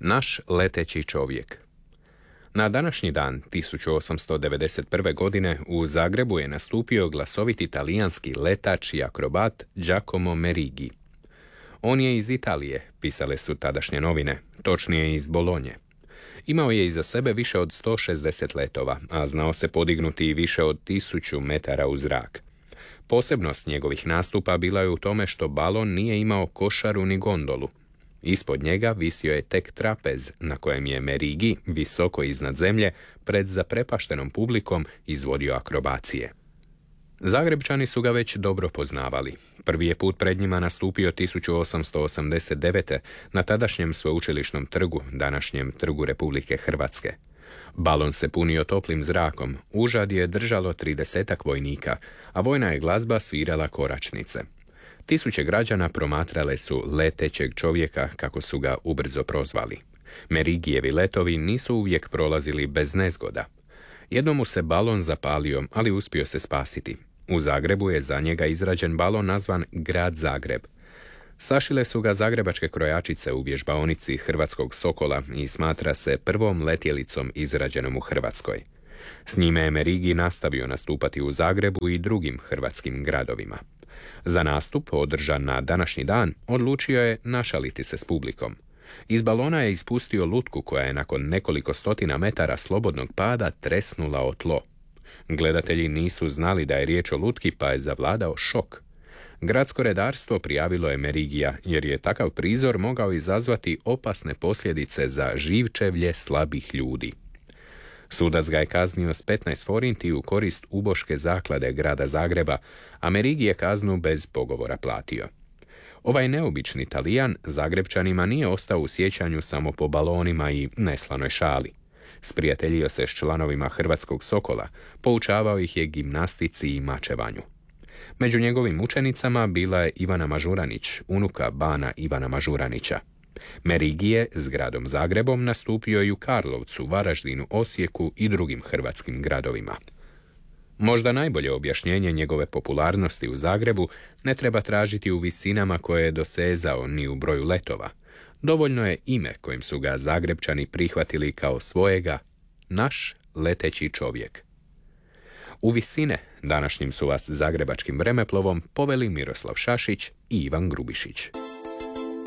Naš leteći čovjek. Na današnji dan, 1891. godine, u Zagrebu je nastupio glasoviti talijanski letač i akrobat Giacomo Merigi. On je iz Italije, pisale su tadašnje novine, točnije iz Bolonje. Imao je iza sebe više od 160 letova, a znao se podignuti i više od 1000 metara u zrak. Posebnost njegovih nastupa bila je u tome što balon nije imao košaru ni gondolu. Ispod njega visio je tek trapez na kojem je Merigi, visoko iznad zemlje, pred zaprepaštenom publikom izvodio akrobacije. Zagrebčani su ga već dobro poznavali. Prvi je put pred njima nastupio 1889. na tadašnjem sveučilišnom trgu, današnjem Trgu Republike Hrvatske. Balon se punio toplim zrakom, užad je držalo 30-ak vojnika, a vojna je glazba svirala koračnice. Tisuće građana promatrale su letećeg čovjeka, kako su ga ubrzo prozvali. Merigijevi letovi nisu uvijek prolazili bez nezgoda. Jednom mu se balon zapalio, ali uspio se spasiti. U Zagrebu je za njega izrađen balon nazvan Grad Zagreb. Sašile su ga zagrebačke krojačice u vježbaonici Hrvatskog Sokola i smatra se prvom letjelicom izrađenom u Hrvatskoj. S njime je Merigi nastavio nastupati u Zagrebu i drugim hrvatskim gradovima. Za nastup, održan na današnji dan, odlučio je našaliti se s publikom. Iz balona je ispustio lutku koja je nakon nekoliko stotina metara slobodnog pada tresnula o tlo. Gledatelji nisu znali da je riječ o lutki, pa je zavladao šok. Gradsko redarstvo prijavilo je Merigija, jer je takav prizor mogao izazvati opasne posljedice za živčevlje slabih ljudi. Sudac ga je kaznio s 15 forinti u korist uboške zaklade grada Zagreba, a Merigi je kaznu bez pogovora platio. Ovaj neobični Talijan Zagrebčanima nije ostao u sjećanju samo po balonima i neslanoj šali. Sprijateljio se s članovima Hrvatskog Sokola, poučavao ih je gimnastici i mačevanju. Među njegovim učenicama bila je Ivana Mažuranić, unuka bana Ivana Mažuranića. Merigi je s gradom Zagrebom nastupio i u Karlovcu, Varaždinu, Osijeku i drugim hrvatskim gradovima. Možda najbolje objašnjenje njegove popularnosti u Zagrebu ne treba tražiti u visinama koje je dosezao ni u broju letova. Dovoljno je ime kojim su ga Zagrebčani prihvatili kao svojega, naš leteći čovjek. U visine današnjim su vas zagrebačkim vremeplovom poveli Miroslav Šašić i Ivan Grubišić.